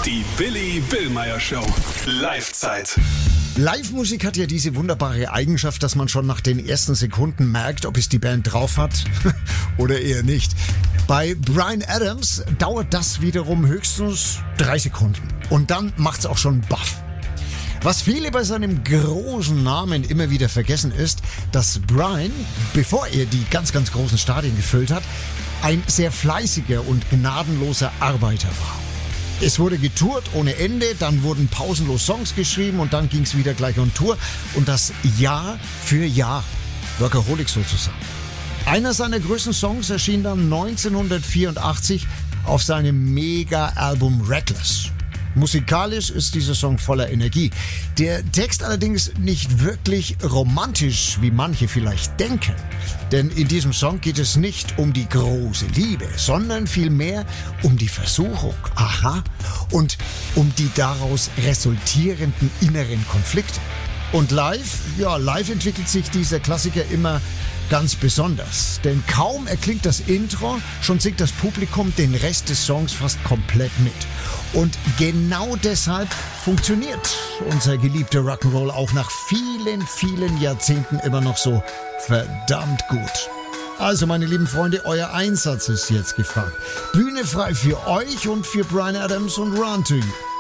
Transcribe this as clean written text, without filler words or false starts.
Die Billy Billmeyer Show. Live-Zeit. Live-Musik hat ja diese wunderbare Eigenschaft, dass man schon nach den ersten Sekunden merkt, ob es die Band drauf hat oder eher nicht. Bei Bryan Adams dauert das wiederum höchstens 3 Sekunden. Und dann macht's auch schon baff. Was viele bei seinem großen Namen immer wieder vergessen ist, dass Bryan, bevor er die ganz, ganz großen Stadien gefüllt hat, ein sehr fleißiger und gnadenloser Arbeiter war. Es wurde getourt ohne Ende, dann wurden pausenlos Songs geschrieben und dann ging's wieder gleich on Tour. Und das Jahr für Jahr. Workaholic sozusagen. Einer seiner größten Songs erschien dann 1984 auf seinem Mega-Album Reckless. Musikalisch ist dieser Song voller Energie. Der Text allerdings nicht wirklich romantisch, wie manche vielleicht denken. Denn in diesem Song geht es nicht um die große Liebe, sondern vielmehr um die Versuchung. Aha. Und um die daraus resultierenden inneren Konflikte. Und live entwickelt sich dieser Klassiker immer ganz besonders. Denn kaum erklingt das Intro, schon singt das Publikum den Rest des Songs fast komplett mit. Und genau deshalb funktioniert unser geliebter Rock'n'Roll auch nach vielen, vielen Jahrzehnten immer noch so verdammt gut. Also, meine lieben Freunde, euer Einsatz ist jetzt gefragt. Bühne frei für euch und für Bryan Adams und Run to You.